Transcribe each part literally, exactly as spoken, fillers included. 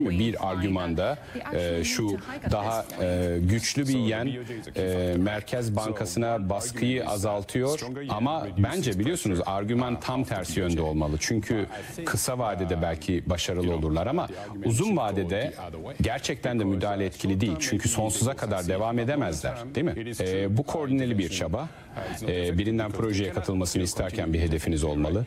Bir argümanda e, şu daha e, güçlü bir yen e, Merkez Bankası'na baskıyı azaltıyor ama bence biliyorsunuz argüman tam tersi yönde olmalı. Çünkü kısa vadede belki başarılı olurlar ama uzun vadede gerçekten de müdahale etkili değil. Çünkü sonsuza kadar devam edemezler, değil mi? E, bu koordineli bir çaba. E, birinden projeye katılmasını isterken bir hedefiniz olmalı.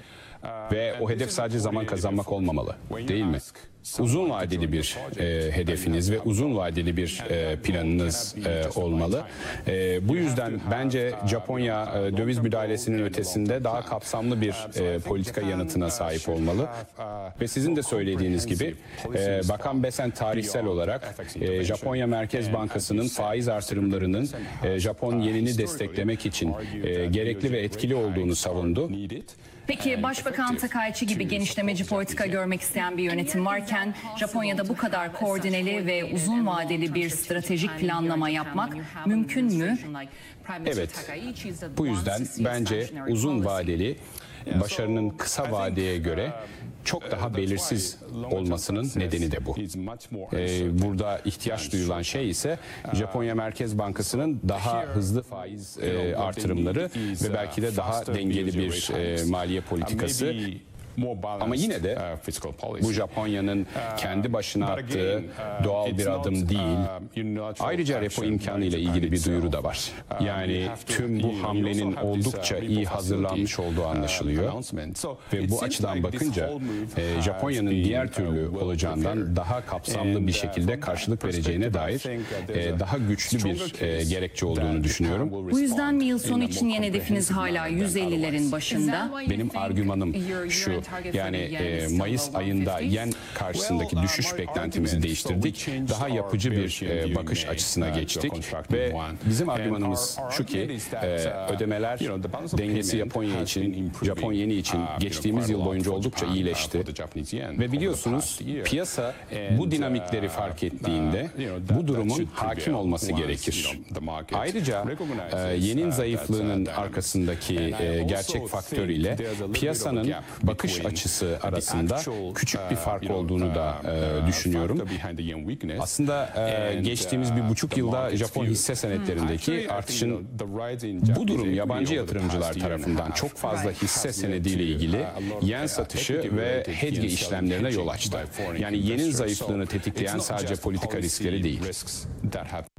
Ve o hedef sadece zaman kazanmak olmamalı, değil mi? Uzun vadeli bir e, hedefiniz ve uzun vadeli bir e, planınız e, olmalı. E, bu yüzden bence Japonya e, döviz müdahalesinin ötesinde daha kapsamlı bir e, politika yanıtına sahip olmalı. Ve sizin de söylediğiniz gibi e, Bakan Besen tarihsel olarak e, Japonya Merkez Bankası'nın faiz artırımlarının e, Japon yenini desteklemek için e, gerekli ve etkili olduğunu savundu. Peki Başbakan Takaichi gibi genişlemeci politika görmek isteyen bir yönetim varken Japonya'da bu kadar koordineli ve uzun vadeli bir stratejik planlama yapmak mümkün mü? Evet. Bu yüzden bence uzun vadeli başarının kısa vadeye göre çok daha belirsiz olmasının nedeni de bu. Ee, burada ihtiyaç duyulan şey ise Japonya Merkez Bankası'nın daha hızlı faiz e, artırımları ve belki de daha dengeli bir e, maliye politikası. Ama yine de bu Japonya'nın kendi başına attığı doğal bir adım değil. Ayrıca repo imkanı ile ilgili bir duyuru da var. Yani tüm bu hamlenin oldukça iyi hazırlanmış olduğu anlaşılıyor. Ve bu açıdan bakınca Japonya'nın diğer türlü olacağından daha kapsamlı bir şekilde karşılık vereceğine dair daha güçlü bir gerekçe olduğunu düşünüyorum. Bu yüzden mi yıl sonu için yeni hedefiniz hala yüz ellilerin başında? Benim argümanım şu. Yani e, Mayıs ayında yen karşısındaki düşüş beklentimizi değiştirdik. Daha yapıcı bir e, bakış açısına geçtik. Ve bizim argümanımız şu ki e, ödemeler dengesi Japonya için, Japon yeni için geçtiğimiz yıl boyunca oldukça iyileşti. Ve biliyorsunuz piyasa bu dinamikleri fark ettiğinde bu durumun hakim olması gerekir. Ayrıca e, yenin zayıflığının arkasındaki e, gerçek faktör ile piyasanın bakış açısı arasında küçük bir fark olduğunu da e, düşünüyorum. Aslında e, geçtiğimiz bir buçuk yılda Japon hisse senetlerindeki artışın bu durum yabancı yatırımcılar tarafından çok fazla hisse senediyle ilgili yen satışı ve hedge işlemlerine yol açtı. Yani yenin zayıflığını tetikleyen sadece politika riskleri değil.